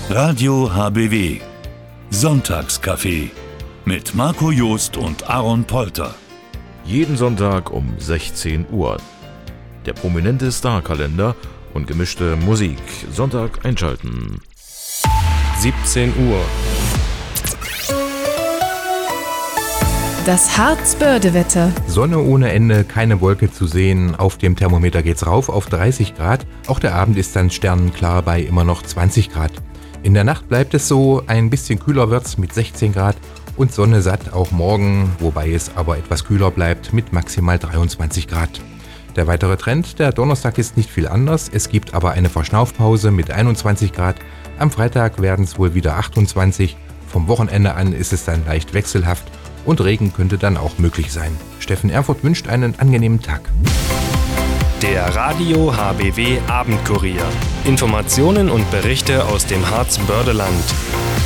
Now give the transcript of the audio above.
Radio HBW Sonntagskaffee mit Marco Joost und Aaron Polter. Jeden Sonntag um 16 Uhr. Der prominente Star-Kalender und gemischte Musik. Sonntag einschalten. 17 Uhr. Das Harz-Börde-Wetter. Sonne ohne Ende, keine Wolke zu sehen. Auf dem Thermometer geht's rauf auf 30 Grad. Auch der Abend ist dann sternenklar bei immer noch 20 Grad. In der Nacht bleibt es so, ein bisschen kühler wird's mit 16 Grad und Sonne satt auch morgen, wobei es aber etwas kühler bleibt mit maximal 23 Grad. Der weitere Trend, der Donnerstag ist nicht viel anders, es gibt aber eine Verschnaufpause mit 21 Grad. Am Freitag werden es wohl wieder 28, vom Wochenende an ist es dann leicht wechselhaft und Regen könnte dann auch möglich sein. Steffen Erfurt wünscht einen angenehmen Tag. Der Radio HBW Abendkurier. Informationen und Berichte aus dem Harz-Börde-Land.